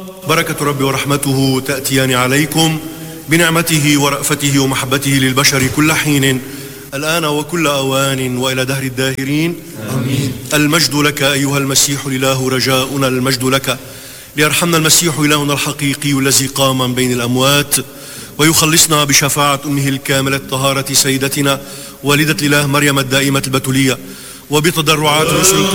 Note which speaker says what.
Speaker 1: بركة ربي ورحمته تأتيان عليكم بنعمته ورأفته ومحبته للبشر كل حين الآن وكل أوان وإلى دهر الداهرين آمين. المجد لك أيها المسيح الإله رجاؤنا، المجد لك ليرحمنا المسيح إلهنا الحقيقي الذي قام من بين الأموات ويخلصنا بشفاعة أمه الكاملة الطهارة سيدتنا والدة الإله مريم الدائمة البتولية، وبتضرعات رسل